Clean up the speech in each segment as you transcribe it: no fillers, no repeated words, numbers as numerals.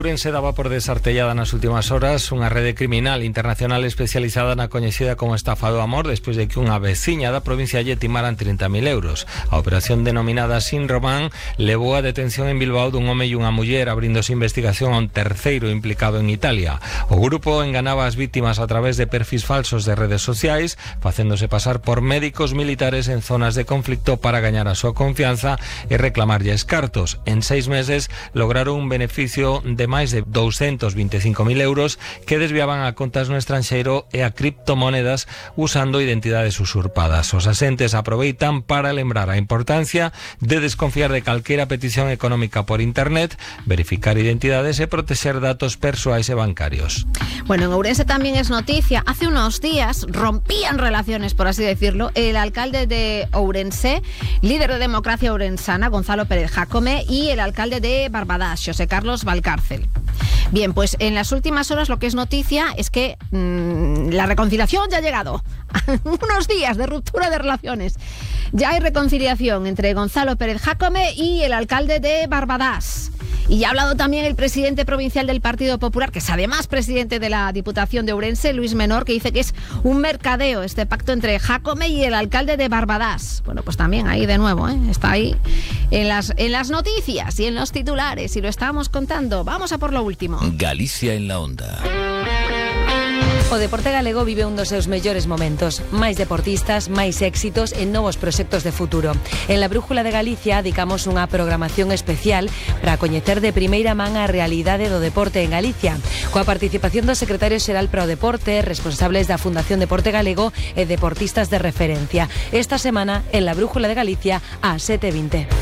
Ourense daba por desartellada nas últimas horas unha rede criminal internacional especializada na coñecida como estafa do amor despois de que unha veciña da provincia lle timaran 30.000 euros. A operación denominada Sin Román levou a detención en Bilbao dun home e unha muller, abríndose investigación a un terceiro implicado en Italia. O grupo enganaba as vítimas a través de perfis falsos de redes sociais, facéndose pasar por médicos militares en zonas de conflicto para gañar a súa confianza e reclamarlles cartos. En 6 meses lograron un beneficio de máis de 225.000 euros que desviaban a contas no estranxeiro e a criptomonedas usando identidades usurpadas. Os asentes aproveitan para lembrar a importancia de desconfiar de calquera petición económica por internet, verificar identidades e protexer datos persoais e bancarios. Bueno, en Ourense también es noticia. Hace unos días rompían relaciones, por así decirlo, el alcalde de Ourense, líder de Democracia Ourensana, Gonzalo Pérez Jácome, y el alcalde de Barbadás, José Carlos Valcárcel. Bien, pues en las últimas horas lo que es noticia es que la reconciliación ya ha llegado. Unos días de ruptura de relaciones. Ya hay reconciliación entre Gonzalo Pérez Jácome y el alcalde de Barbadás. Y ya ha hablado también el presidente provincial del Partido Popular, que es además presidente de la Diputación de Ourense, Luis Menor, que dice que es un mercadeo este pacto entre Jácome y el alcalde de Barbadás. Bueno, pues también ahí de nuevo, está ahí en las noticias y en los titulares, y lo estábamos contando. Vamos a por lo último. Galicia en la onda. O deporte galego vive un dos seus mellores momentos. Máis deportistas, máis éxitos e novos proxectos de futuro. En la Brújula de Galicia dedicamos unha programación especial para coñecer de primeira man a realidade do deporte en Galicia, coa participación do secretario xeral para o deporte, responsables da Fundación Deporte Galego e deportistas de referencia. Esta semana en la Brújula de Galicia a 7:20.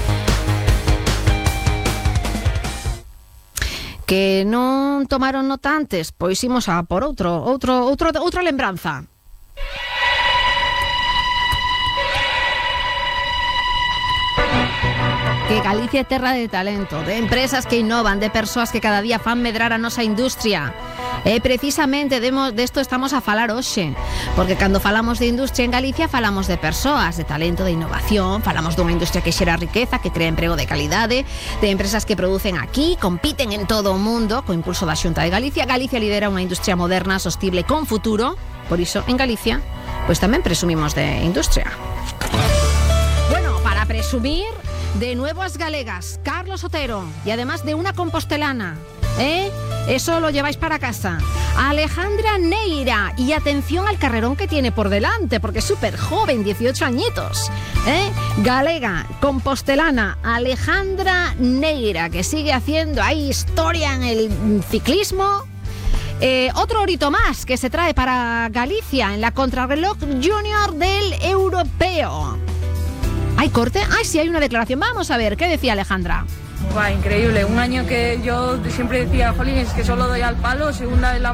Que non tomaron nota antes, pois imos a por outra lembranza. Que Galicia é terra de talento, de empresas que innovan, de persoas que cada día fan medrar a nosa industria. Precisamente de esto estamos a falar hoxe, porque cando falamos de industria en Galicia falamos de persoas, de talento, de innovación, falamos dunha industria que xera riqueza, que crea emprego de calidade, de empresas que producen aquí, compiten en todo o mundo, co impulso da Xunta de Galicia. Galicia lidera unha industria moderna, sostible, con futuro. Por iso, en Galicia, pues tamén presumimos de industria. Bueno, para presumir, de nuevo as galegas, Carlos Otero, y además de una compostelana, eso lo lleváis para casa. Alejandra Neira, y atención al carrerón que tiene por delante, porque es súper joven, 18 añitos. Galega, compostelana, Alejandra Neira, que sigue haciendo ahí historia en el ciclismo. Otro orito más que se trae para Galicia en la contrarreloj junior del europeo. ¿Hay corte? ¡Ay, sí, hay una declaración! Vamos a ver, ¿qué decía Alejandra? Increíble, un año que yo siempre decía, jolín, es que solo doy al palo, segunda de la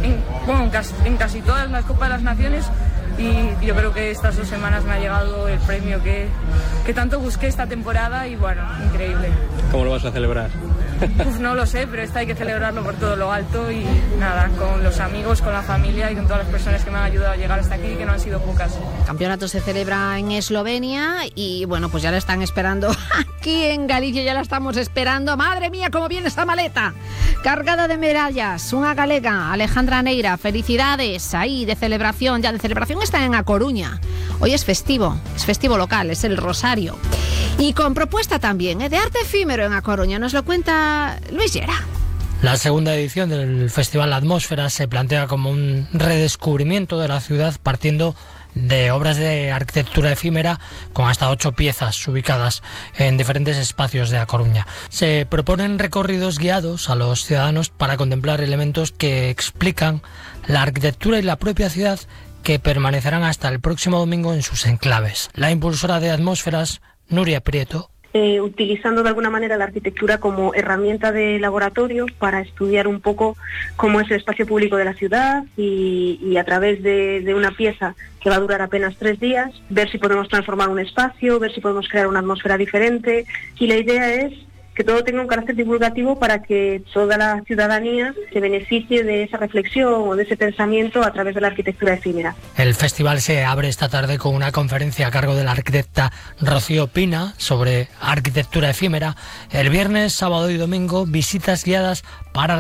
en casi todas las Copas de las Naciones, y yo creo que estas 2 semanas me ha llegado el premio que tanto busqué esta temporada, y bueno, increíble. ¿Cómo lo vas a celebrar? No lo sé, pero hay que celebrarlo por todo lo alto, y nada, con los amigos, con la familia y con todas las personas que me han ayudado a llegar hasta aquí, que no han sido pocas. El campeonato se celebra en Eslovenia y bueno, pues ya la están esperando aquí en Galicia, ya la estamos esperando. ¡Madre mía, cómo viene esa maleta! Cargada de medallas, una galega, Alejandra Neira, felicidades ahí de celebración, ya de celebración está en A Coruña. Hoy es festivo local, es el Rosario. Y con propuesta también, de arte efímero en A Coruña, nos lo cuenta Luis Llera. La segunda edición del Festival Atmósfera se plantea como un redescubrimiento de la ciudad partiendo de obras de arquitectura efímera con hasta 8 piezas ubicadas en diferentes espacios de A Coruña. Se proponen recorridos guiados a los ciudadanos para contemplar elementos que explican la arquitectura y la propia ciudad, que permanecerán hasta el próximo domingo en sus enclaves. La impulsora de Atmósferas, Nuria Prieto, utilizando de alguna manera la arquitectura como herramienta de laboratorio para estudiar un poco cómo es el espacio público de la ciudad y a través de una pieza que va a durar apenas 3 días, ver si podemos transformar un espacio, ver si podemos crear una atmósfera diferente, y la idea es que todo tenga un carácter divulgativo para que toda la ciudadanía se beneficie de esa reflexión o de ese pensamiento a través de la arquitectura efímera. El festival se abre esta tarde con una conferencia a cargo de la arquitecta Rocío Pina sobre arquitectura efímera. El viernes, sábado y domingo, visitas guiadas para